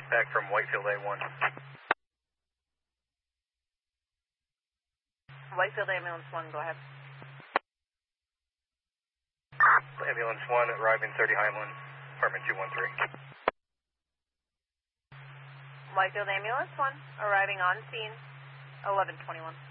back from Whitefield A1. Whitefield Ambulance 1, go ahead. Ambulance 1 arriving 30 Highland, apartment 213. Whitefield Ambulance 1, arriving on scene, 1121.